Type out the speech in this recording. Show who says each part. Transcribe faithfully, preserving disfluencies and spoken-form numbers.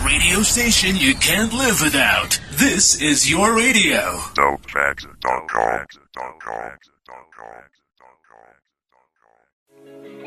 Speaker 1: radio station you can't live without. This is your radio.
Speaker 2: dope facts dot com